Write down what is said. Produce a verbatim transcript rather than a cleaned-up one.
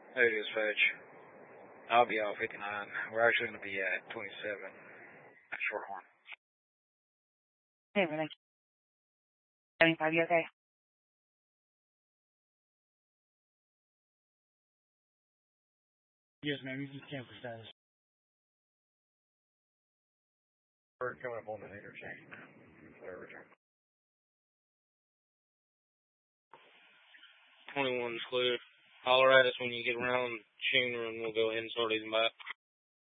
Hey, dispatch. I'll be off fifty-nine. We're actually going to be at twenty-seven at Shorthorn. Hey, everything. seventy-five, you okay? Yes, ma'am. You can cancel status. We're coming up on the interchange. Whatever. twenty-one's clear. Holler at us when you get around Schumer, and we'll go ahead and start eating back.